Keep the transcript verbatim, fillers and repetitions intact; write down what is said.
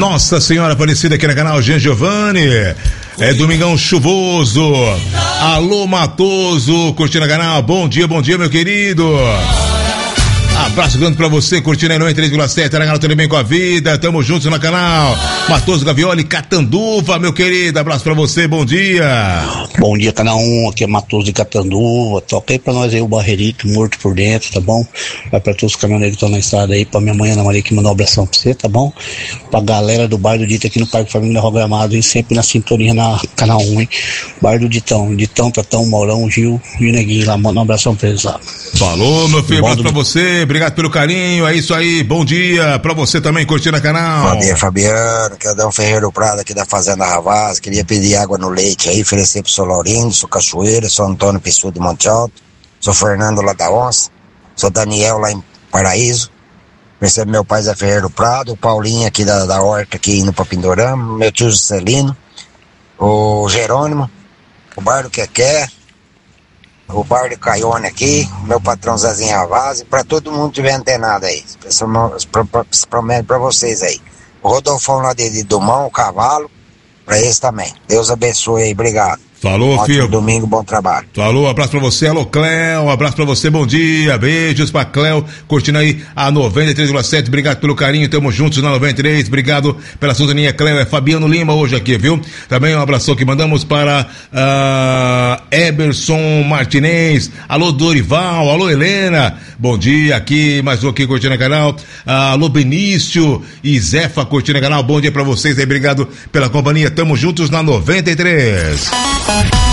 Nossa Senhora Aparecida aqui no canal Jean Giovanni. É domingão chuvoso. Alô Matoso, curtindo o canal. Bom dia, bom dia, meu querido. Abraço grande pra você, curtindo aí no três vírgula sete, na canal Tudo Bem com a Vida, tamo juntos no canal. Matoso Gavioli, Catanduva, meu querido, abraço pra você, bom dia. Bom dia, canal um, aqui é Matoso de Catanduva, toca aí pra nós aí o Barreirito, morto por dentro, tá bom? Vai pra todos os caminhoneiros que estão na estrada aí, pra minha mãe Ana Maria que mandou um abração pra você, tá bom? Pra galera do Bairro do Dito aqui no Parque Família Rua Gramado, hein? Sempre na sintonia na canal um, hein? Bairro do Ditão, Ditão, Tatão, Maurão, Gil e o Neguinho lá, manda um abração pra eles lá. Falou, meu filho, abraço pra você, obrigado pelo carinho, é isso aí, bom dia pra você também, curtindo a canal. Bom dia, Fabiano, que é o Dom Ferreiro Prado aqui da Fazenda Ravaz, queria pedir água no leite aí, oferecer pro seu Laurindo, sou Cachoeira, sou Antônio Pessoa de Monte Alto, sou Fernando lá da Onça, sou Daniel lá em Paraíso, recebo meu pai Zé Ferreiro Prado, o Paulinho aqui da, da Horta aqui indo pra Pindorama, meu tio Juscelino, o Jerônimo, o Bar do Quequé, o Bar de Caione aqui, meu patrão Zezinho Ravaz, e pra todo mundo que tiver antenado aí, prometo pra vocês aí. O Rodolfão lá de, de Dumão, o Cavalo, pra eles também. Deus abençoe aí, obrigado. Falou, Ótimo filho. domingo, bom trabalho. Falou, abraço pra você. Alô, Cléo, abraço pra você, bom dia. Beijos pra Cléo, curtindo aí a noventa e três vírgula sete. Obrigado pelo carinho, tamo juntos na noventa e três. Obrigado pela sintonia, Cléo. É Fabiano Lima hoje aqui, viu? Também um abraço que mandamos para uh, Eberson Martinez. Alô, Dorival. Alô, Helena. Bom dia aqui, mais um aqui curtindo o canal. Uh, alô, Benício e Zefa curtindo o canal. Bom dia pra vocês aí, obrigado pela companhia. Tamo juntos na noventa e três.